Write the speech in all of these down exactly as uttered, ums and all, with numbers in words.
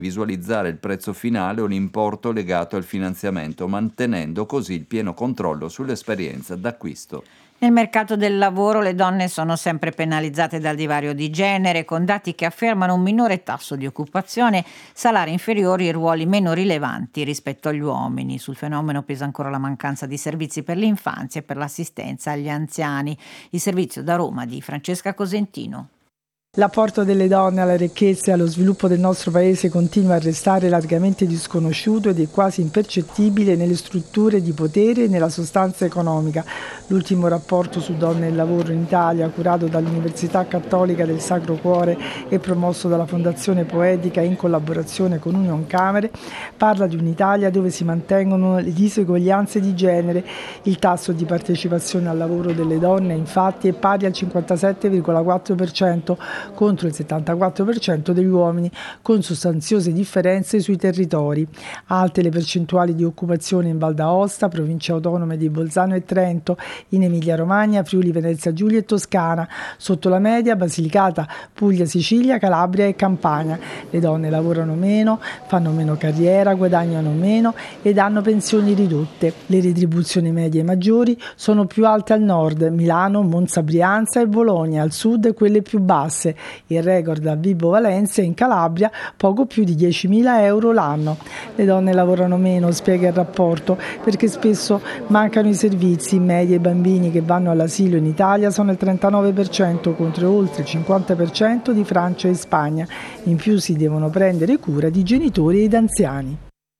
visualizzare il prezzo finale o l'importo legato al finanziamento, mantenendo così il pieno controllo sull'esperienza d'acquisto. Nel mercato del lavoro le donne sono sempre penalizzate dal divario di genere, con dati che affermano un minore tasso di occupazione, salari inferiori e ruoli meno rilevanti rispetto agli uomini. Sul fenomeno pesa ancora la mancanza di servizi per l'infanzia e per l'assistenza agli anziani. Il servizio da Roma di Francesca Cosentino. L'apporto delle donne alla ricchezza e allo sviluppo del nostro paese continua a restare largamente disconosciuto ed è quasi impercettibile nelle strutture di potere e nella sostanza economica. L'ultimo rapporto su donne e lavoro in Italia, curato dall'Università Cattolica del Sacro Cuore e promosso dalla Fondazione Poetica in collaborazione con Union Camere, parla di un'Italia dove si mantengono le diseguaglianze di genere. Il tasso di partecipazione al lavoro delle donne, infatti, è pari al cinquantasette virgola quattro per cento contro il settantaquattro per cento degli uomini, con sostanziose differenze sui territori. Alte le percentuali di occupazione in Val d'Aosta, province autonome di Bolzano e Trento, in Emilia-Romagna, Friuli, Venezia Giulia e Toscana. Sotto la media Basilicata, Puglia, Sicilia, Calabria e Campania. Le donne lavorano meno, fanno meno carriera, guadagnano meno ed hanno pensioni ridotte. Le retribuzioni medie maggiori sono più alte al nord, Milano, Monza, Brianza e Bologna, al sud quelle più basse. Il record a Vibo Valentia in Calabria, poco più di diecimila euro l'anno. Le donne lavorano meno, spiega il rapporto, perché spesso mancano i servizi. In media i bambini che vanno all'asilo in Italia sono il trentanove per cento contro oltre il cinquanta per cento di Francia e Spagna. In più si devono prendere cura di genitori ed anziani.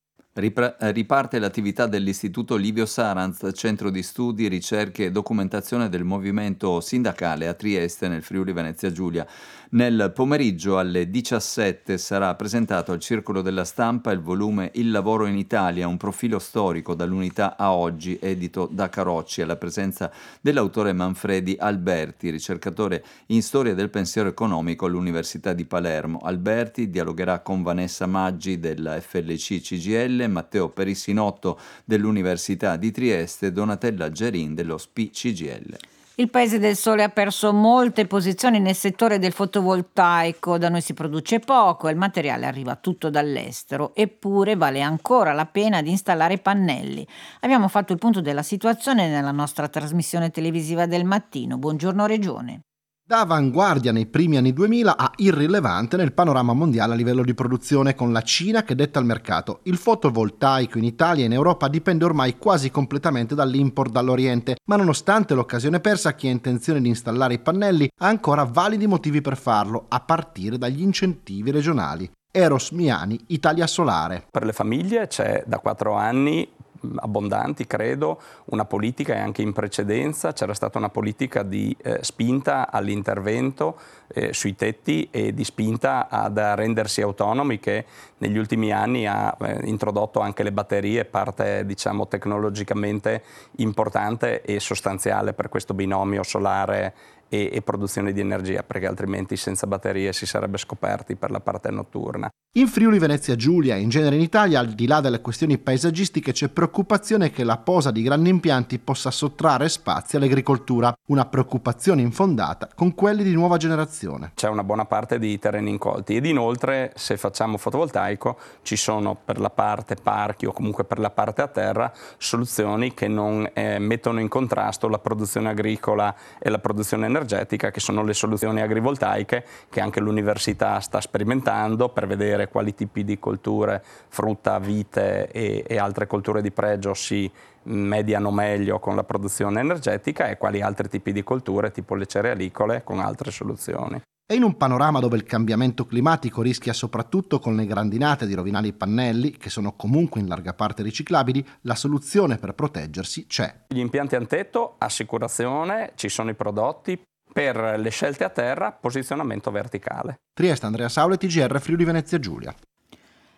Riparte l'attività dell'Istituto Livio Saranz, centro di studi, ricerche e documentazione del movimento sindacale a Trieste nel Friuli Venezia Giulia. Nel pomeriggio alle diciassette sarà presentato al Circolo della Stampa il volume Il lavoro in Italia, un profilo storico dall'unità a oggi, edito da Carocci, alla presenza dell'autore Manfredi Alberti, ricercatore in storia del pensiero economico all'Università di Palermo. Alberti dialogherà con Vanessa Maggi della F L C C G L, Matteo Perissinotto dell'Università di Trieste e Donatella Gerin dello S P I C G L. Il Paese del Sole ha perso molte posizioni nel settore del fotovoltaico, da noi si produce poco e il materiale arriva tutto dall'estero, eppure vale ancora la pena di installare pannelli. Abbiamo fatto il punto della situazione nella nostra trasmissione televisiva del mattino. Buongiorno Regione. Da avanguardia nei primi anni duemila a irrilevante nel panorama mondiale a livello di produzione, con la Cina che detta il mercato. Il fotovoltaico in Italia e in Europa dipende ormai quasi completamente dall'import dall'Oriente, ma nonostante l'occasione persa, chi ha intenzione di installare i pannelli ha ancora validi motivi per farlo, a partire dagli incentivi regionali. Eros Miani, Italia Solare. Per le famiglie c'è da quattro anni abbondanti, credo, una politica, e anche in precedenza c'era stata una politica di eh, spinta all'intervento eh, sui tetti e di spinta ad rendersi autonomi, che negli ultimi anni ha eh, introdotto anche le batterie, parte diciamo tecnologicamente importante e sostanziale per questo binomio solare e, e produzione di energia, perché altrimenti senza batterie si sarebbe scoperti per la parte notturna. In Friuli Venezia Giulia e in genere in Italia, al di là delle questioni paesaggistiche, c'è preoccupazione che la posa di grandi impianti possa sottrarre spazio all'agricoltura, una preoccupazione infondata con quelli di nuova generazione. C'è una buona parte di terreni incolti ed inoltre, se facciamo fotovoltaico, ci sono per la parte parchi o comunque per la parte a terra soluzioni che non eh, mettono in contrasto la produzione agricola e la produzione energetica, che sono le soluzioni agrivoltaiche che anche l'università sta sperimentando per vedere quali tipi di colture, frutta, vite e, e altre colture di pregio si mediano meglio con la produzione energetica e quali altri tipi di colture, tipo le cerealicole, con altre soluzioni. E in un panorama dove il cambiamento climatico rischia soprattutto con le grandinate di rovinare i pannelli, che sono comunque in larga parte riciclabili, la soluzione per proteggersi c'è. Gli impianti a tetto, assicurazione, ci sono i prodotti. Per le scelte a terra, posizionamento verticale. Trieste, Andrea Saule, T G R Friuli Venezia Giulia.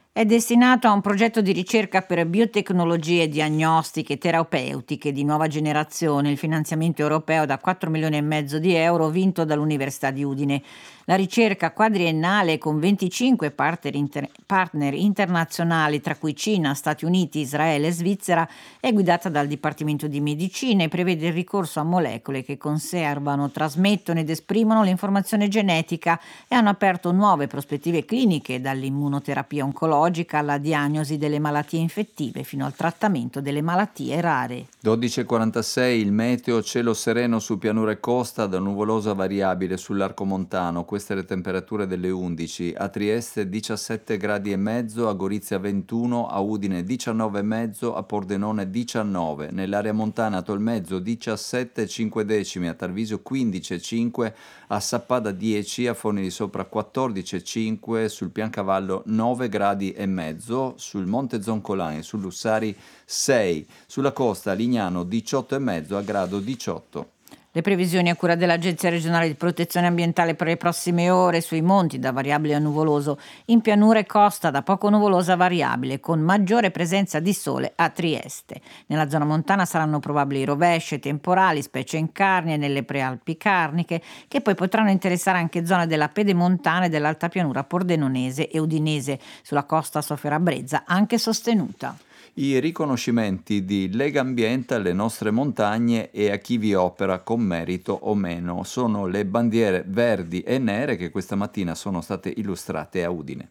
È destinato a un progetto di ricerca per biotecnologie diagnostiche terapeutiche di nuova generazione, il finanziamento europeo da quattro milioni e mezzo di euro vinto dall'Università di Udine. La ricerca quadriennale con venticinque partner, inter- partner internazionali, tra cui Cina, Stati Uniti, Israele e Svizzera, è guidata dal Dipartimento di Medicina e prevede il ricorso a molecole che conservano, trasmettono ed esprimono l'informazione genetica e hanno aperto nuove prospettive cliniche, dall'immunoterapia oncologica alla diagnosi delle malattie infettive fino al trattamento delle malattie rare. dodici e quarantasei, il meteo, cielo sereno su pianura e costa, da nuvolosa variabile sull'arco montano. Queste le temperature delle undici. A Trieste diciassette gradi e mezzo, a Gorizia ventuno, a Udine diciannove e mezzo, a Pordenone diciannove. Nell'area montana a Tolmezzo diciassette e cinque decimi, a Tarvisio quindici e cinque, a Sappada dieci, a Forni di Sopra quattordici e cinque, sul Piancavallo nove gradi e mezzo, sul Monte Zoncolani e sul Lussari sei, sulla costa a Lignano diciotto e mezzo, a grado diciotto. Le previsioni a cura dell'Agenzia regionale di protezione ambientale per le prossime ore: sui monti da variabile a nuvoloso, in pianura e costa da poco nuvolosa a variabile, con maggiore presenza di sole a Trieste. Nella zona montana saranno probabili rovesci e temporali, specie in Carnia e nelle prealpi carniche, che poi potranno interessare anche zone della pedemontana e dell'alta pianura pordenonese e udinese. Sulla costa Sofera-Brezza anche sostenuta. I riconoscimenti di Legambiente alle nostre montagne e a chi vi opera con merito o meno sono le bandiere verdi e nere che questa mattina sono state illustrate a Udine.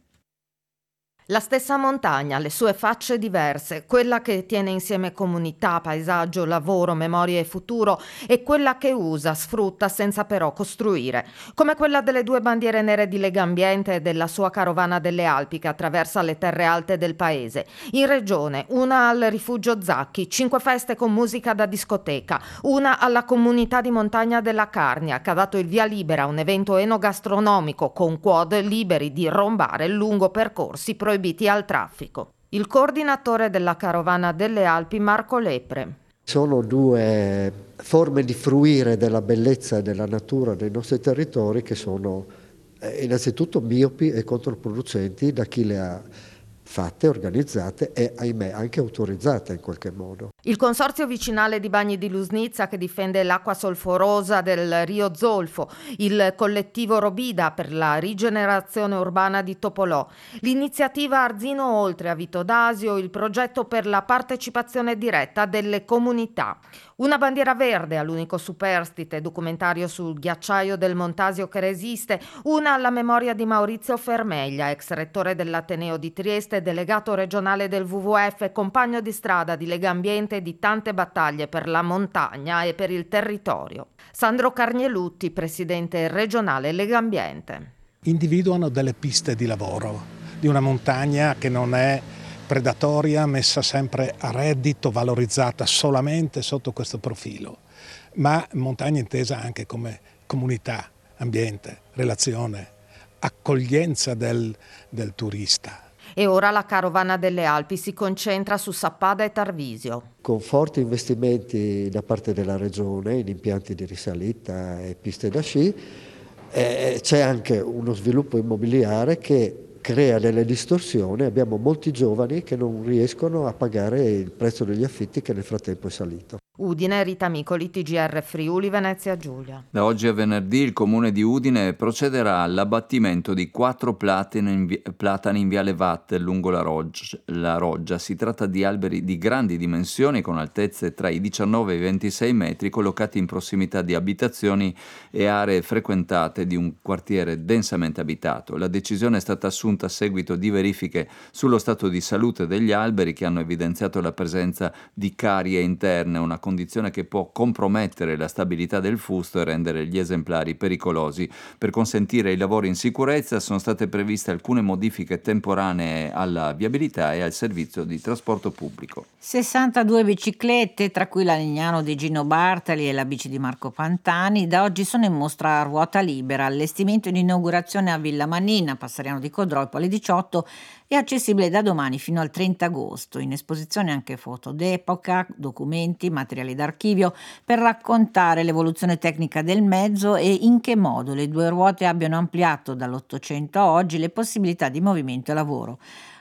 La stessa montagna, le sue facce diverse, quella che tiene insieme comunità, paesaggio, lavoro, memoria e futuro, e quella che usa, sfrutta senza però costruire, come quella delle due bandiere nere di Legambiente e della sua carovana delle Alpi che attraversa le terre alte del paese. In regione, una al rifugio Zacchi, cinque feste con musica da discoteca, una alla comunità di montagna della Carnia che ha dato il via libera a un evento enogastronomico con quad liberi di rombare lungo percorsi proibiti al traffico. Il coordinatore della carovana delle Alpi, Marco Lepre. Sono due forme di fruire della bellezza e della natura dei nostri territori che sono eh, innanzitutto miopi e controproducenti da chi le ha fatte, organizzate e, ahimè, anche autorizzate in qualche modo. Il Consorzio Vicinale di Bagni di Lusnizza, che difende l'acqua solforosa del Rio Zolfo, il collettivo Robida per la rigenerazione urbana di Topolò, l'iniziativa Arzino Oltre a Vito d'Asio, il progetto per la partecipazione diretta delle comunità. Una bandiera verde all'unico superstite, documentario sul ghiacciaio del Montasio che resiste, una alla memoria di Maurizio Fermeglia, ex rettore dell'Ateneo di Trieste, delegato regionale del W W F, compagno di strada di Legambiente e di tante battaglie per la montagna e per il territorio. Sandro Carnielutti, presidente regionale Legambiente. Individuano delle piste di lavoro di una montagna che non è predatoria, messa sempre a reddito, valorizzata solamente sotto questo profilo, ma montagna intesa anche come comunità, ambiente, relazione, accoglienza del, del turista. E ora la carovana delle Alpi si concentra su Sappada e Tarvisio. Con forti investimenti da parte della Regione in impianti di risalita e piste da sci, eh, c'è anche uno sviluppo immobiliare che crea delle distorsioni. Abbiamo molti giovani che non riescono a pagare il prezzo degli affitti che nel frattempo è salito. Udine, Rita Micoli, T G R Friuli, Venezia Giulia. Da oggi a venerdì il comune di Udine procederà all'abbattimento di quattro platani in, vi- platani in viale Vatte lungo la Roggia, la Roggia. Si tratta di alberi di grandi dimensioni con altezze tra i diciannove e i ventisei metri, collocati in prossimità di abitazioni e aree frequentate di un quartiere densamente abitato. La decisione è stata assunta a seguito di verifiche sullo stato di salute degli alberi che hanno evidenziato la presenza di carie interne, una condizione che può compromettere la stabilità del fusto e rendere gli esemplari pericolosi. Per consentire i lavori in sicurezza sono state previste alcune modifiche temporanee alla viabilità e al servizio di trasporto pubblico. sessantadue biciclette, tra cui la Lignano di Gino Bartali e la bici di Marco Pantani, da oggi sono in mostra a ruota libera. Allestimento in inaugurazione a Villa Mannina, Passariano di Codroipo alle diciotto, è accessibile da domani fino al trenta agosto. In esposizione anche foto d'epoca, documenti, materiali d'archivio per raccontare l'evoluzione tecnica del mezzo e in che modo le due ruote abbiano ampliato dall'Ottocento a oggi le possibilità di movimento e lavoro.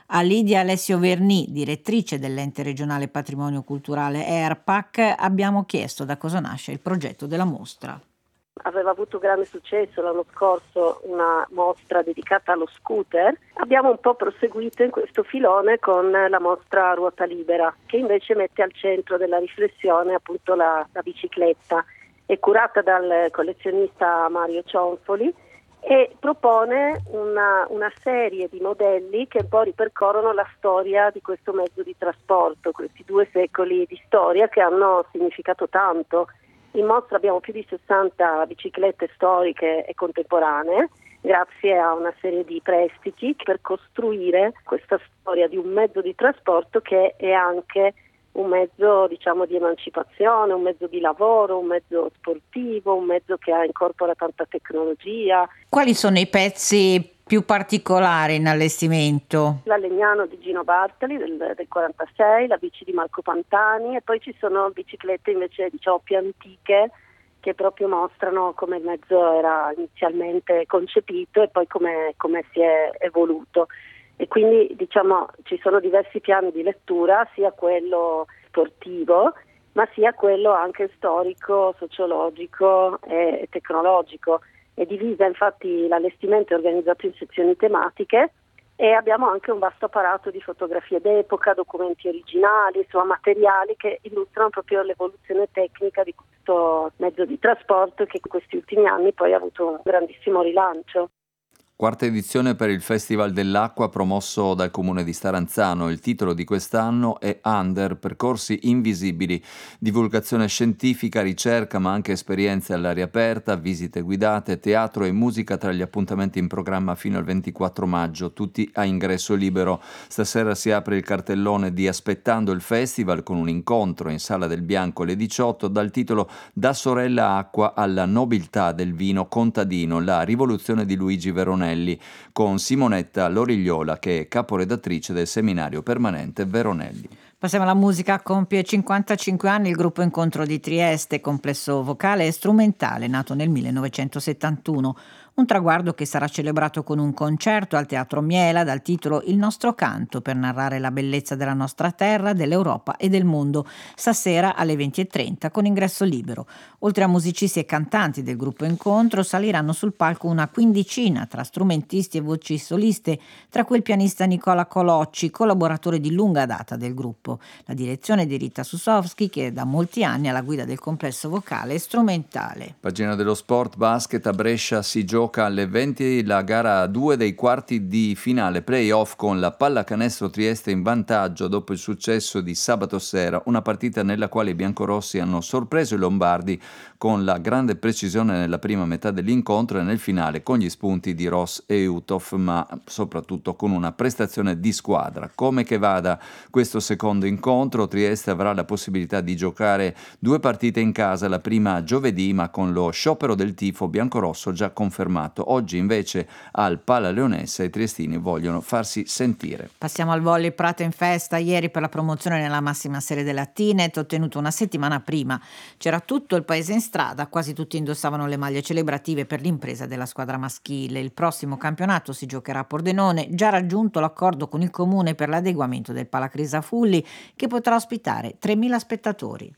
A Lidia Alessio Verni, direttrice dell'ente regionale patrimonio culturale E R P A C, abbiamo chiesto da cosa nasce il progetto della mostra. Aveva avuto grande successo l'anno scorso una mostra dedicata allo scooter. Abbiamo un po' proseguito in questo filone con la mostra Ruota Libera, che invece mette al centro della riflessione appunto la, la bicicletta. È curata dal collezionista Mario Cionfoli e propone una, una serie di modelli che un po' ripercorrono la storia di questo mezzo di trasporto, questi due secoli di storia che hanno significato tanto. In mostra abbiamo più di sessanta biciclette storiche e contemporanee, grazie a una serie di prestiti per costruire questa storia di un mezzo di trasporto che è anche un mezzo, diciamo, di emancipazione, un mezzo di lavoro, un mezzo sportivo, un mezzo che incorpora tanta tecnologia. Quali sono i pezzi più particolari in allestimento? La Legnano di Gino Bartali del, del quarantasei, la bici di Marco Pantani e poi ci sono biciclette invece diciamo più antiche che proprio mostrano come il mezzo era inizialmente concepito e poi come, come si è evoluto. E quindi diciamo ci sono diversi piani di lettura, sia quello sportivo ma sia quello anche storico, sociologico e, e tecnologico. È divisa infatti l'allestimento è organizzato in sezioni tematiche e abbiamo anche un vasto apparato di fotografie d'epoca, documenti originali, insomma materiali che illustrano proprio l'evoluzione tecnica di questo mezzo di trasporto che in questi ultimi anni poi ha avuto un grandissimo rilancio. Quarta edizione per il Festival dell'Acqua promosso dal Comune di Staranzano. Il titolo di quest'anno è Under, percorsi invisibili, divulgazione scientifica, ricerca ma anche esperienze all'aria aperta, visite guidate, teatro e musica tra gli appuntamenti in programma fino al ventiquattro maggio, tutti a ingresso libero. Stasera si apre il cartellone di Aspettando il Festival con un incontro in Sala del Bianco alle diciotto dal titolo Da sorella acqua alla nobiltà del vino contadino, la rivoluzione di Luigi Veronelli, con Simonetta Lorigliola che è caporedattrice del seminario permanente Veronelli. Passiamo alla musica. Compie cinquantacinque anni il gruppo Incontro di Trieste, complesso vocale e strumentale nato nel millenovecentosettantuno. Un traguardo che sarà celebrato con un concerto al Teatro Miela dal titolo Il nostro canto, per narrare la bellezza della nostra terra, dell'Europa e del mondo, stasera alle venti e trenta con ingresso libero. Oltre a musicisti e cantanti del gruppo Incontro saliranno sul palco una quindicina tra strumentisti e voci soliste, tra cui il pianista Nicola Colocci, collaboratore di lunga data del gruppo. La direzione di Rita Susowski, che è da molti anni alla guida del complesso vocale e strumentale. Pagina dello sport, basket, a Brescia si gioca alle venti la gara due dei quarti di finale play-off con la Pallacanestro Trieste in vantaggio dopo il successo di sabato sera, una partita nella quale i biancorossi hanno sorpreso i lombardi con la grande precisione nella prima metà dell'incontro e nel finale con gli spunti di Ross e Uthoff, ma soprattutto con una prestazione di squadra. Come che vada questo secondo incontro, Trieste avrà la possibilità di giocare due partite in casa, la prima giovedì ma con lo sciopero del tifo biancorosso già confermato. Oggi invece al Pala Leonessa i triestini vogliono farsi sentire. Passiamo al volley. Prato in festa ieri per la promozione nella massima serie della Tinet, ottenuto una settimana prima. C'era tutto il paese in strada, quasi tutti indossavano le maglie celebrative per l'impresa della squadra maschile. Il prossimo campionato si giocherà a Pordenone, già raggiunto l'accordo con il comune per l'adeguamento del Pala Crisafulli che potrà ospitare tremila spettatori.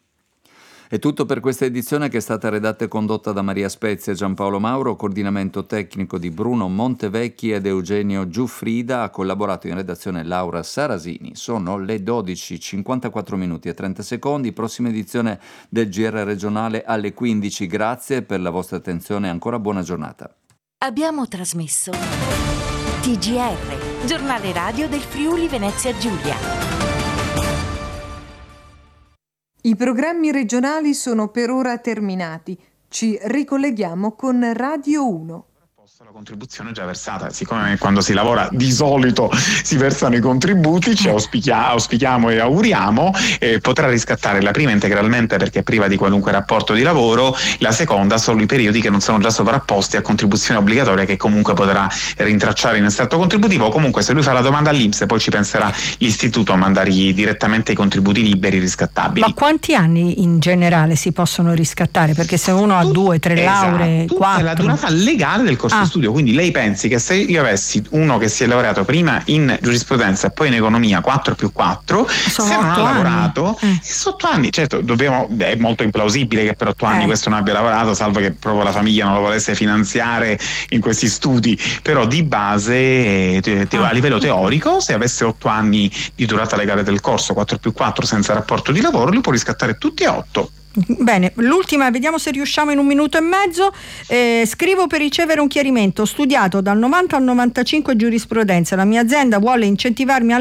È tutto per questa edizione che è stata redatta e condotta da Maria Spezia e Giampaolo Mauro, coordinamento tecnico di Bruno Montevecchi ed Eugenio Giuffrida, ha collaborato in redazione Laura Sarasini. Sono le dodici, cinquantaquattro minuti e trenta secondi, prossima edizione del G R regionale alle quindici. Grazie per la vostra attenzione e ancora buona giornata. Abbiamo trasmesso T G R, giornale radio del Friuli Venezia Giulia. I programmi regionali sono per ora terminati. Ci ricolleghiamo con Radio uno. La contribuzione già versata, siccome quando si lavora di solito si versano i contributi, ci auspichia, auspichiamo e auguriamo eh, potrà riscattare la prima integralmente perché è priva di qualunque rapporto di lavoro, la seconda solo i periodi che non sono già sovrapposti a contribuzione obbligatoria che comunque potrà rintracciare in estratto contributivo. Comunque se lui fa la domanda all'I N P S poi ci penserà l'istituto a mandargli direttamente i contributi liberi riscattabili. Ma quanti anni in generale si possono riscattare? Perché se uno ha due, tre esatto, lauree, quattro... la durata legale del corso ah. studio. Quindi lei pensi che se io avessi uno che si è laureato prima in giurisprudenza e poi in economia quattro più quattro, Sono se non ha otto lavorato, anni. è otto anni, certo dobbiamo, è molto implausibile che per otto anni Eh. questo non abbia lavorato, salvo che proprio la famiglia non lo volesse finanziare in questi studi, però di base eh, te- te- a livello teorico, se avesse otto anni di durata legale del corso, quattro più quattro senza rapporto di lavoro, li può riscattare tutti e otto. Bene, l'ultima, vediamo se riusciamo in un minuto e mezzo. Eh, scrivo per ricevere un chiarimento. Ho studiato dal novanta al novantacinque giurisprudenza. La mia azienda vuole incentivarmi a